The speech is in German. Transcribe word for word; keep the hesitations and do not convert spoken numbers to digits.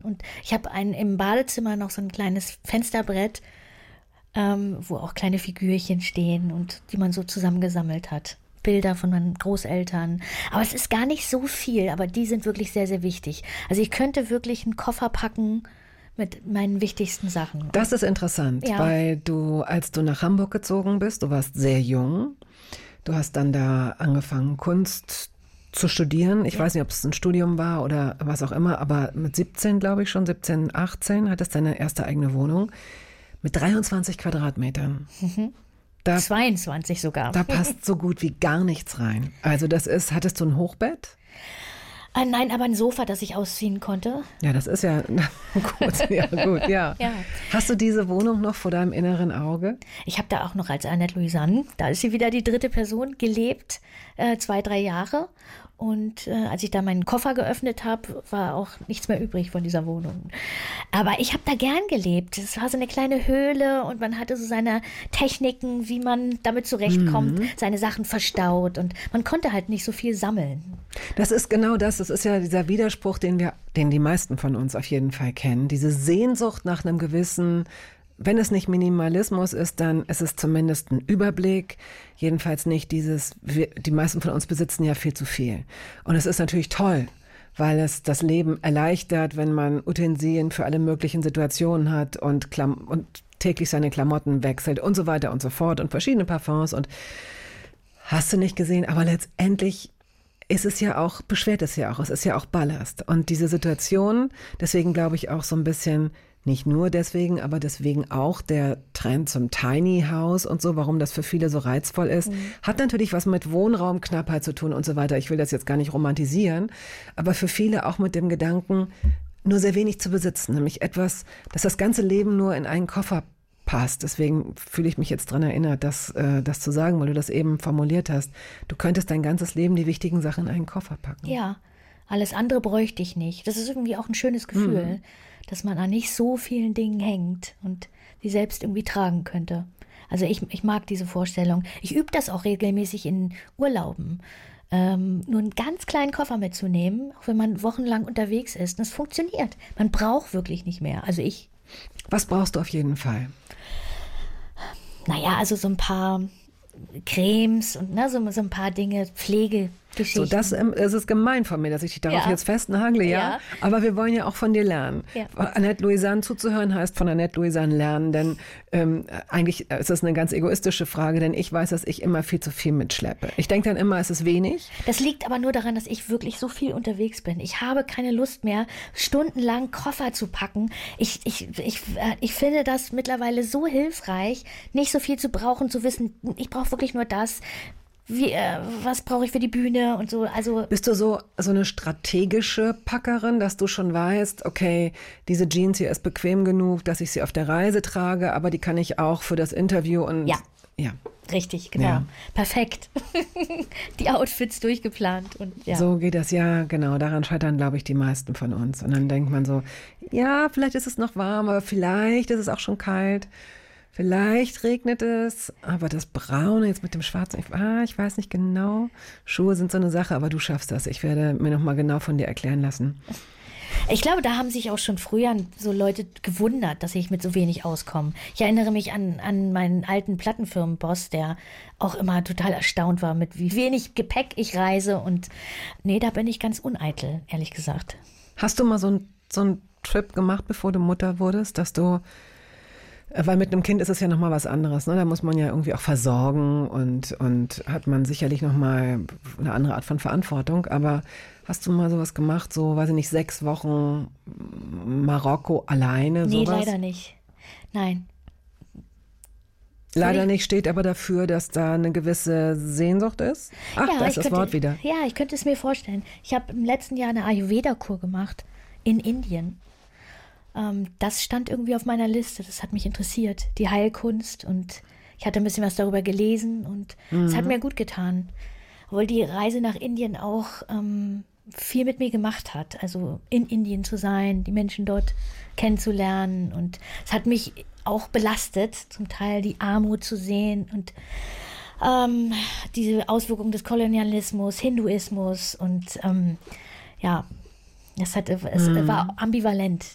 Und ich habe ein, im Badezimmer noch so ein kleines Fensterbrett, ähm, wo auch kleine Figürchen stehen und die man so zusammengesammelt hat. Bilder von meinen Großeltern. Aber es ist gar nicht so viel, aber die sind wirklich sehr, sehr wichtig. Also ich könnte wirklich einen Koffer packen mit meinen wichtigsten Sachen. Das ist interessant, ja. weil du, als du nach Hamburg gezogen bist, du warst sehr jung. Du hast dann da angefangen, Kunst zu studieren. Ich ja. weiß nicht, ob es ein Studium war oder was auch immer, aber mit siebzehn, glaube ich schon, siebzehn, achtzehn, hattest du deine erste eigene Wohnung mit dreiundzwanzig Quadratmetern. Mhm. Da, zweiundzwanzig sogar. Da passt so gut wie gar nichts rein. Also das ist, hattest du ein Hochbett? Äh, nein, aber ein Sofa, das ich ausziehen konnte. Ja, das ist ja gut. Ja, gut, ja. ja. Hast du diese Wohnung noch vor deinem inneren Auge? Ich habe da auch noch als Annette Louisanne, da ist sie wieder die dritte Person, gelebt, äh, zwei, drei Jahre. Und äh, als ich da meinen Koffer geöffnet habe, war auch nichts mehr übrig von dieser Wohnung. Aber ich habe da gern gelebt. Es war so eine kleine Höhle und man hatte so seine Techniken, wie man damit zurechtkommt, mhm. seine Sachen verstaut und man konnte halt nicht so viel sammeln. Das ist genau das. Das ist ja dieser Widerspruch, den wir, den die meisten von uns auf jeden Fall kennen. Diese Sehnsucht nach einem gewissen, wenn es nicht Minimalismus ist, dann ist es zumindest ein Überblick. Jedenfalls nicht dieses, wir, die meisten von uns besitzen ja viel zu viel. Und es ist natürlich toll, weil es das Leben erleichtert, wenn man Utensilien für alle möglichen Situationen hat und, Klam- und täglich seine Klamotten wechselt und so weiter und so fort und verschiedene Parfums und hast du nicht gesehen. Aber letztendlich ist es ja auch, beschwert es ja auch, es ist ja auch Ballast. Und diese Situation, deswegen glaube ich auch so ein bisschen, nicht nur deswegen, aber deswegen auch der Trend zum Tiny House und so, warum das für viele so reizvoll ist, mhm. hat natürlich was mit Wohnraumknappheit zu tun und so weiter. Ich will das jetzt gar nicht romantisieren, aber für viele auch mit dem Gedanken, nur sehr wenig zu besitzen, nämlich etwas, dass das ganze Leben nur in einen Koffer passt. Deswegen fühle ich mich jetzt dran erinnert, das, äh, das zu sagen, weil du das eben formuliert hast. Du könntest dein ganzes Leben die wichtigen Sachen in einen Koffer packen. Ja, alles andere bräuchte ich nicht. Das ist irgendwie auch ein schönes Gefühl. Mhm. Dass man an nicht so vielen Dingen hängt und sie selbst irgendwie tragen könnte. Also ich, ich mag diese Vorstellung. Ich übe das auch regelmäßig in Urlauben. Ähm, nur einen ganz kleinen Koffer mitzunehmen, auch wenn man wochenlang unterwegs ist. Das funktioniert. Man braucht wirklich nicht mehr. Also ich. Was brauchst du auf jeden Fall? Naja, also so ein paar Cremes und ne, so, so ein paar Dinge, Pflege. So, das, ähm, das ist gemein von mir, dass ich dich darauf ja. jetzt festnagle, ja? ja. Aber wir wollen ja auch von dir lernen. Ja. Annette Louisanne zuzuhören heißt von Annette Louisanne lernen, denn ähm, eigentlich ist das eine ganz egoistische Frage, denn ich weiß, dass ich immer viel zu viel mitschleppe. Ich denke dann immer, es ist wenig. Das liegt aber nur daran, dass ich wirklich so viel unterwegs bin. Ich habe keine Lust mehr, stundenlang Koffer zu packen. Ich, ich, ich, ich finde das mittlerweile so hilfreich, nicht so viel zu brauchen, zu wissen, ich brauche wirklich nur das. Wie, äh, was brauche ich für die Bühne und so. Also bist du so, so eine strategische Packerin, dass du schon weißt, okay, diese Jeans hier ist bequem genug, dass ich sie auf der Reise trage, aber die kann ich auch für das Interview und ja, ja. Richtig, genau. Ja. Perfekt. Die Outfits durchgeplant und ja. So geht das, ja, genau. Daran scheitern, glaube ich, die meisten von uns. Und dann denkt man so, ja, vielleicht ist es noch warm, aber vielleicht ist es auch schon kalt. Vielleicht regnet es, aber das Braune jetzt mit dem Schwarzen, ich, ah, ich weiß nicht genau. Schuhe sind so eine Sache, aber du schaffst das. Ich werde mir noch mal genau von dir erklären lassen. Ich glaube, da haben sich auch schon früher so Leute gewundert, dass ich mit so wenig auskomme. Ich erinnere mich an, an meinen alten Plattenfirmenboss, der auch immer total erstaunt war, mit wie wenig Gepäck ich reise. Und nee, da bin ich ganz uneitel, ehrlich gesagt. Hast du mal so einen so einen Trip gemacht, bevor du Mutter wurdest, dass du weil mit einem Kind ist es ja nochmal was anderes, ne? Da muss man ja irgendwie auch versorgen und, und hat man sicherlich nochmal eine andere Art von Verantwortung. Aber hast du mal sowas gemacht, so, weiß ich nicht, sechs Wochen Marokko alleine? Nee, sowas? leider nicht. Nein. Leider nicht, steht aber dafür, dass da eine gewisse Sehnsucht ist. Ach, ja, da ist das könnte, Wort wieder. Ja, ich könnte es mir vorstellen. Ich habe im letzten Jahr eine Ayurveda-Kur gemacht in Indien. Das stand irgendwie auf meiner Liste, das hat mich interessiert, die Heilkunst, und ich hatte ein bisschen was darüber gelesen und es mhm. hat mir gut getan, obwohl die Reise nach Indien auch ähm, viel mit mir gemacht hat, also in Indien zu sein, die Menschen dort kennenzulernen, und es hat mich auch belastet, zum Teil die Armut zu sehen und ähm, diese Auswirkungen des Kolonialismus, Hinduismus und ähm, ja, Es, hat, es mhm. war ambivalent,